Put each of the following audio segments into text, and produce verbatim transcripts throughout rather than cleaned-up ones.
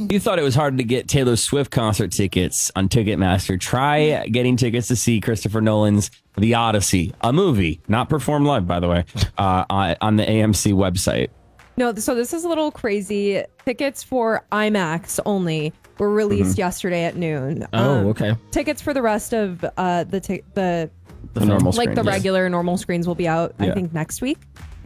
You thought it was hard to get Taylor Swift concert tickets on Ticketmaster. Try getting tickets to see Christopher Nolan's The Odyssey, a movie, not performed live, by the way, uh, on, on the A M C website. No, so this is a little crazy. Tickets for IMAX only were released mm-hmm. yesterday at noon. Oh, um, okay. Tickets for the rest of uh, the t- the the normal like screens. the regular normal screens will be out, yeah. I think, next week.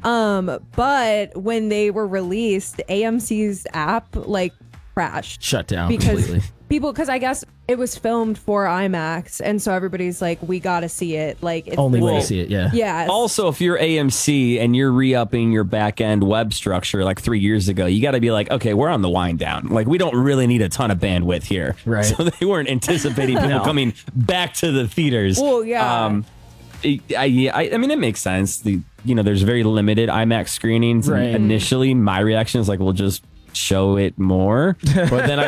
Um, but when they were released, A M C's app like crashed, shut down because completely. People, because I guess it was filmed for IMAX, and so everybody's like, we got to see it. Like, it's only way way to see it, yeah. Yeah. Also, if you're A M C and you're re-upping your back-end web structure like three years ago, you got to be like, okay, we're on the wind down. Like, we don't really need a ton of bandwidth here. Right. So they weren't anticipating people No. coming back to the theaters. Well, yeah. Um, I, I, I mean, it makes sense. The you know, there's very limited IMAX screenings. Right. And initially, my reaction is like, we'll just show it more. But then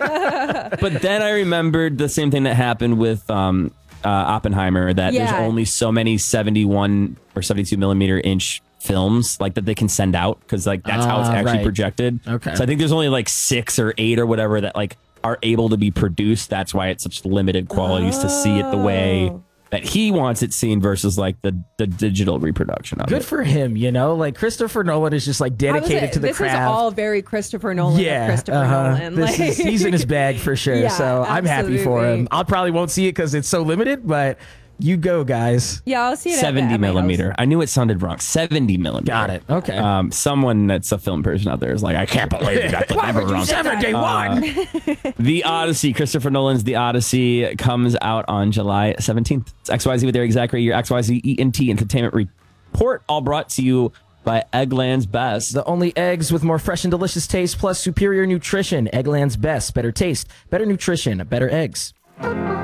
I, but then I remembered the same thing that happened with um, uh, Oppenheimer. That Yeah. there's only so many seventy-one or seventy-two millimeter inch films like that they can send out because like that's how it's Ah, actually right. projected. Okay. So I think there's only like six or eight or whatever that like are able to be produced. That's why it's such limited qualities to see it the way that he wants it seen versus like the, the digital reproduction of Good it. for him, you know? Like, Christopher Nolan is just like I was dedicated like, to the this craft. is all very Christopher Nolan. yeah, Christopher uh-huh. Nolan. This Like, is, he's in his bag for sure. Yeah, so I'm happy for absolutely. him. I probably won't see it because it's so limited, but you go, guys. yeah, I'll see it. at- seventy at my millimeter. house. I knew it sounded wrong. seventy millimeter. Got it. Okay. Um, someone that's a film person out there is like, I can't believe you got the number wrong. seventy-one. The Odyssey, Christopher Nolan's The Odyssey, comes out on July seventeenth. It's X Y Z with Eric Zachary, your X Y Z E N T Entertainment Report, all brought to you by Eggland's Best. The only eggs with more fresh and delicious taste plus superior nutrition. Eggland's Best. Better taste, better nutrition, better eggs.